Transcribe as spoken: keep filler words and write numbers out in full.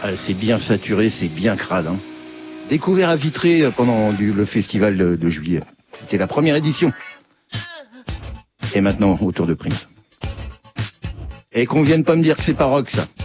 Ah, c'est bien saturé, c'est bien crade. Hein. Découvert à Vitré pendant du, le festival de, de juillet. C'était la première édition. Et maintenant, autour de Prince. Et qu'on vienne pas me dire que c'est pas rock, ça.